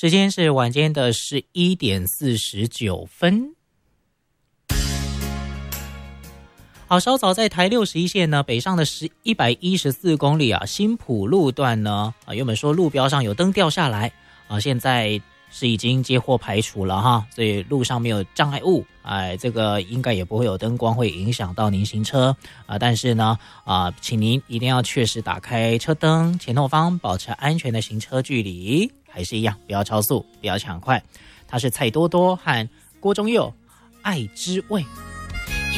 时间是晚间的11点49分。好，稍早在台61线呢，北上的114公里啊，新埔路段呢，原本说路标上有灯掉下来啊，现在是已经接获排除了哈，所以路上没有障碍物，这个应该也不会有灯光会影响到您行车啊。但是呢，请您一定要确实打开车灯，前后方保持安全的行车距离，还是一样，不要超速，不要抢快。他是蔡多多和郭忠佑，爱之味。